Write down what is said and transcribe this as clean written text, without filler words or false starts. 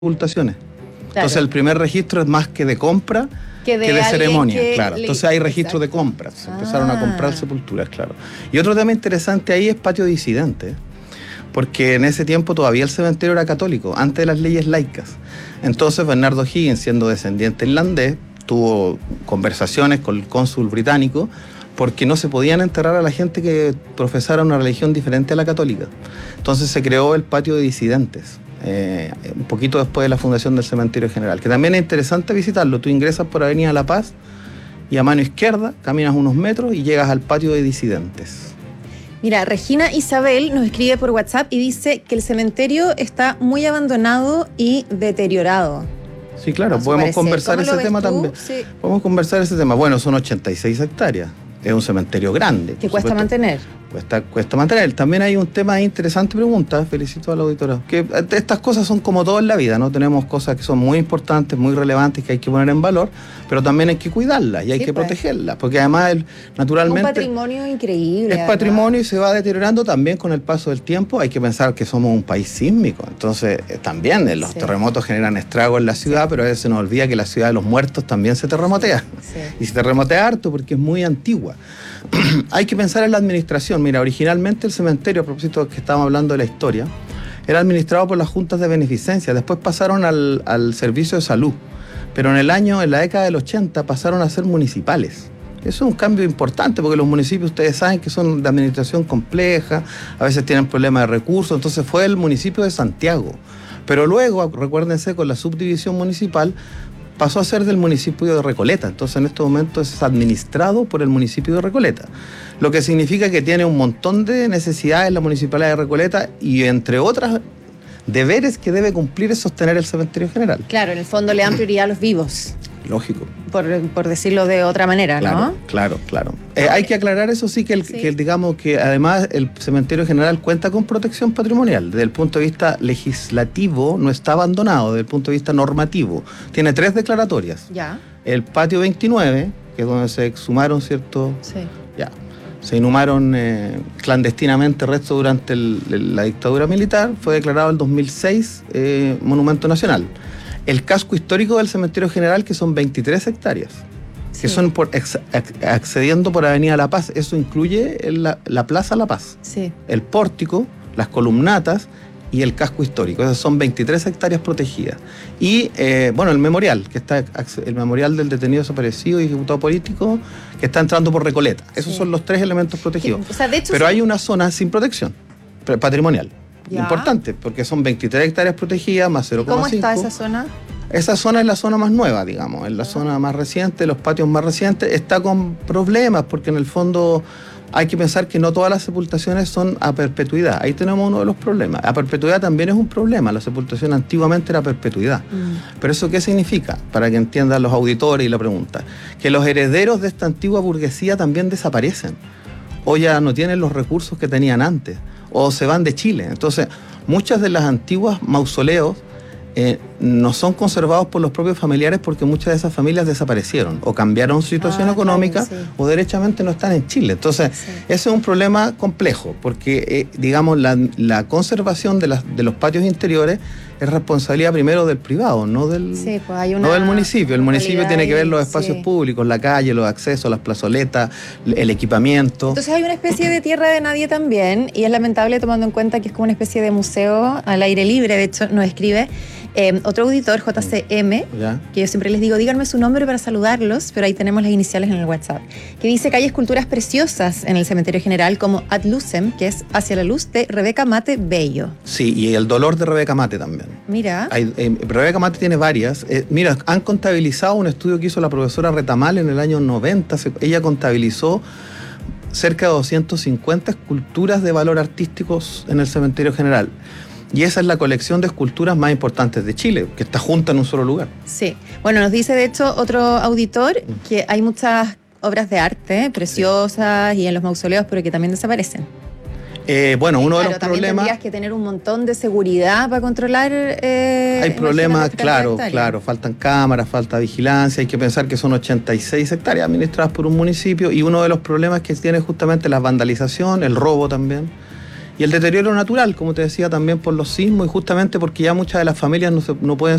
sepultaciones. Claro. Entonces el primer registro es más que de compra que de ceremonia, claro. Entonces hay registro de compras, se empezaron a comprar sepulturas, claro. Y otro tema interesante ahí es patio disidente, porque en ese tiempo todavía el cementerio era católico, antes de las leyes laicas. Entonces Bernardo Higgins, siendo descendiente irlandés, tuvo conversaciones con el cónsul británico porque no se podían enterrar a la gente que profesara una religión diferente a la católica. Entonces se creó el patio de disidentes. Un poquito después de la fundación del Cementerio General, que también es interesante visitarlo. Tú ingresas por Avenida La Paz y a mano izquierda caminas unos metros y llegas al patio de disidentes. Mira, Regina Isabel nos escribe por WhatsApp y dice que el cementerio está muy abandonado y deteriorado. Sí, claro, podemos conversar ese tema también. Sí. Podemos conversar ese tema. Bueno, son 86 hectáreas. Es un cementerio grande. ¿Que cuesta mantener? Cuesta mantener. También hay un tema interesante, pregunta, felicito a la auditora, que estas cosas son como todo en la vida, ¿no? Tenemos cosas que son muy importantes, muy relevantes, que hay que poner en valor, pero también hay que cuidarlas y hay que protegerlas, porque además, naturalmente... Un patrimonio increíble. Es patrimonio y se va deteriorando también con el paso del tiempo. Hay que pensar que somos un país sísmico, entonces también los terremotos generan estragos en la ciudad, pero a veces se nos olvida que la ciudad de los muertos también se terremotea. Y se terremotea harto porque es muy antigua. Hay que pensar en la administración. Mira, originalmente el cementerio, a propósito que estábamos hablando de la historia, era administrado por las juntas de beneficencia, después pasaron al servicio de salud, pero en la década del 80 pasaron a ser municipales. Eso es un cambio importante porque los municipios, ustedes saben que son de administración compleja, a veces tienen problemas de recursos, entonces fue el municipio de Santiago. Pero luego, recuérdense, con la subdivisión municipal, pasó a ser del municipio de Recoleta. Entonces en este momento es administrado por el municipio de Recoleta. Lo que significa que tiene un montón de necesidades la municipalidad de Recoleta y entre otras deberes que debe cumplir es sostener el cementerio general. Claro, en el fondo le dan prioridad a los vivos. Lógico. Por decirlo de otra manera, ¿no? Claro. Hay que aclarar eso sí, que digamos que además el cementerio general cuenta con protección patrimonial. Desde el punto de vista legislativo no está abandonado, desde el punto de vista normativo. Tiene 3 declaratorias. Ya. El patio 29, que es donde se exhumaron, ¿cierto? Sí. Ya. Se inhumaron clandestinamente restos durante la dictadura militar, fue declarado en 2006 Monumento Nacional. El casco histórico del cementerio general, que son 23 hectáreas, que son accediendo por Avenida La Paz. Eso incluye la Plaza La Paz, el pórtico, las columnatas y el casco histórico. Esas son 23 hectáreas protegidas. Y, el memorial, que está el memorial del detenido desaparecido y ejecutado político, que está entrando por Recoleta. Esos son los 3 elementos protegidos. De hecho, pero hay una zona sin protección patrimonial. Ya. Importante, porque son 23 hectáreas protegidas más 0,5. ¿Cómo está esa zona? Esa zona es la zona más nueva, digamos, es la zona más reciente, los patios más recientes. Está con problemas porque en el fondo hay que pensar que no todas las sepultaciones son a perpetuidad. Ahí tenemos uno de los problemas. A perpetuidad también es un problema. La sepultación antiguamente era a perpetuidad. ¿Pero eso qué significa? Para que entiendan los auditores y la pregunta. Que los herederos de esta antigua burguesía también desaparecen. O ya no tienen los recursos que tenían antes. O se van de Chile. Entonces, muchas de las antiguas mausoleos no son conservados por los propios familiares porque muchas de esas familias desaparecieron o cambiaron su situación económica, o derechamente no están en Chile. Entonces, ese es un problema complejo porque, la conservación de los patios interiores es responsabilidad primero del privado, no del municipio. El municipio tiene que ver los espacios públicos, la calle, los accesos, las plazoletas, el equipamiento. Entonces hay una especie de tierra de nadie también, y es lamentable tomando en cuenta que es como una especie de museo al aire libre. De hecho, nos escribe otro auditor, JCM, que yo siempre les digo, díganme su nombre para saludarlos, pero ahí tenemos las iniciales en el WhatsApp, que dice que hay esculturas preciosas en el cementerio general, como Ad Lucem, que es Hacia la Luz, de Rebeca Mate Bello. Sí, y El Dolor de Rebeca Mate también. Mira. Rebeca Mate tiene varias. Han contabilizado un estudio que hizo la profesora Retamal en el año 90. Ella contabilizó cerca de 250 esculturas de valor artístico en el cementerio general. Y esa es la colección de esculturas más importantes de Chile, que está junta en un solo lugar. Sí. Bueno, nos dice de hecho otro auditor que hay muchas obras de arte preciosas y en los mausoleos, pero que también desaparecen. Uno de los problemas... Tendrías que tener un montón de seguridad para controlar... hay problemas, claro, faltan cámaras, falta vigilancia, hay que pensar que son 86 hectáreas administradas por un municipio, y uno de los problemas que tiene justamente la vandalización, el robo también. Y el deterioro natural, como te decía, también por los sismos y justamente porque ya muchas de las familias no pueden